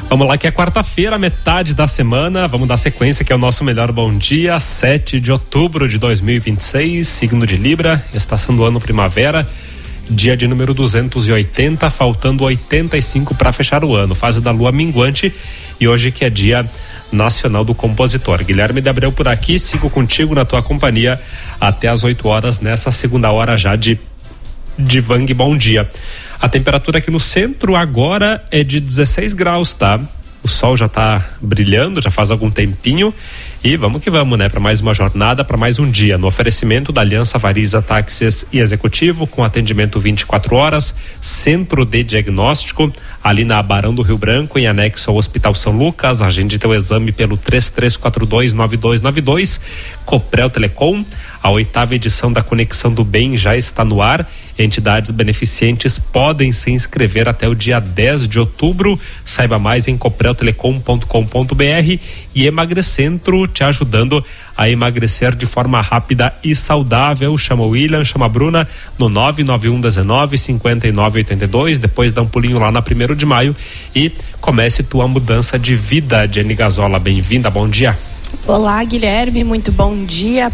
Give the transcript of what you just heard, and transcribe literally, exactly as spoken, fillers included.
Vamos lá, que é quarta-feira, metade da semana. Vamos dar sequência, que é o nosso melhor bom dia, sete de outubro de dois mil e vinte e seis, signo de Libra, estação do ano primavera, dia de número duzentos e oitenta, faltando oitenta e cinco para fechar o ano, fase da lua minguante, e hoje que é dia nacional do compositor. Guilherme de Abreu por aqui, sigo contigo na tua companhia até às oito horas, nessa segunda hora já de de Vang Bom Dia. A temperatura aqui no centro agora é de dezesseis graus, tá? O sol já tá brilhando, já faz algum tempinho, e vamos que vamos, né? Para mais uma jornada, para mais um dia, no oferecimento da Aliança Variza Táxis e Executivo, com atendimento vinte e quatro horas, centro de diagnóstico, ali na Barão do Rio Branco, em anexo ao Hospital São Lucas. Agende teu exame pelo três três quatro dois nove dois nove dois. Coprel Telecom, a oitava edição da Conexão do Bem já está no ar. Entidades beneficentes podem se inscrever até o dia dez de outubro. Saiba mais em coprel telecom ponto com ponto b r. E Emagrecentro, te ajudando a emagrecer de forma rápida e saudável. Chama o William, chama a Bruna no nove nove um um nove cinco nove oito dois. Depois dá um pulinho lá na primeiro de maio e comece tua mudança de vida. Jenny Gazola, bem-vinda, bom dia. Olá, Guilherme, muito bom dia